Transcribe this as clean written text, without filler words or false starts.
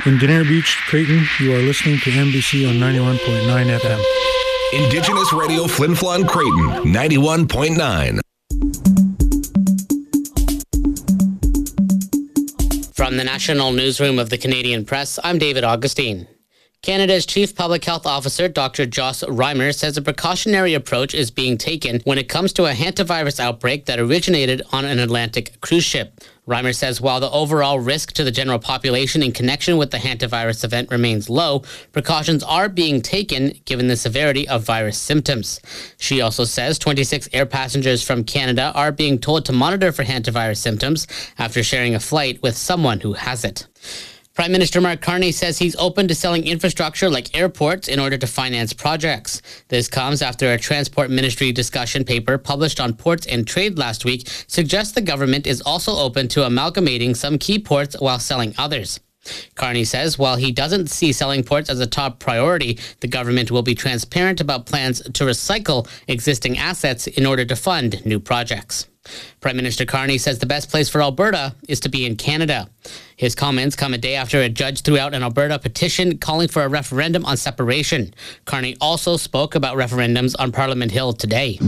In Denier Beach, Creighton, you are listening to MBC on 91.9 FM. Indigenous Radio Flin Flon Creighton, 91.9. From the National Newsroom of the Canadian Press, I'm David Augustine. Canada's Chief Public Health Officer, Dr. Joss Reimer, says a precautionary approach is being taken when it comes to a hantavirus outbreak that originated on an Atlantic cruise ship. Reimer says while the overall risk to the general population in connection with the hantavirus event remains low, precautions are being taken given the severity of virus symptoms. She also says 26 air passengers from Canada are being told to monitor for hantavirus symptoms after sharing a flight with someone who has it. Prime Minister Mark Carney says he's open to selling infrastructure like airports in order to finance projects. This comes after a Transport Ministry discussion paper published on Ports and Trade last week suggests the government is also open to amalgamating some key ports while selling others. Carney says while he doesn't see selling ports as a top priority, the government will be transparent about plans to recycle existing assets in order to fund new projects. Prime Minister Carney says the best place for Alberta is to be in Canada. His comments come a day after a judge threw out an Alberta petition calling for a referendum on separation. Carney also spoke about referendums on Parliament Hill today.